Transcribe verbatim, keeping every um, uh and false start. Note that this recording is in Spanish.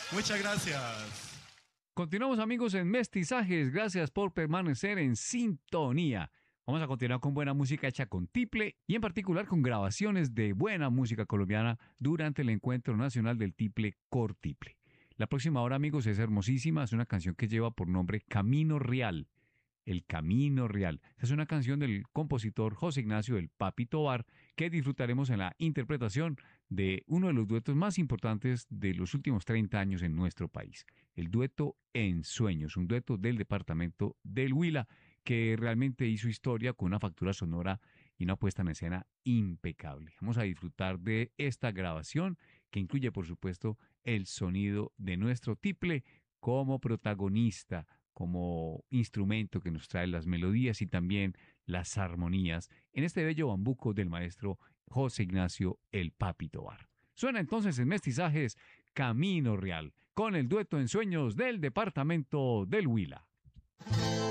Muchas gracias. Continuamos amigos en Mestizajes, gracias por permanecer en sintonía. Vamos a continuar con buena música hecha con tiple y en particular con grabaciones de buena música colombiana durante el Encuentro Nacional del Tiple Cortiple. La próxima hora amigos es hermosísima, es una canción que lleva por nombre Camino Real. El Camino Real. Es una canción del compositor José Ignacio El Papi Tobar que disfrutaremos en la interpretación de uno de los duetos más importantes de los últimos treinta años en nuestro país. El dueto En Sueños, un dueto del departamento del Huila que realmente hizo historia con una factura sonora y una puesta en escena impecable. Vamos a disfrutar de esta grabación que incluye por supuesto el sonido de nuestro tiple como protagonista, como instrumento que nos trae las melodías y también las armonías en este bello bambuco del maestro José Ignacio El Papi Tobar. Suena entonces en Mestizajes Camino Real, con el dueto En Sueños del departamento del Huila.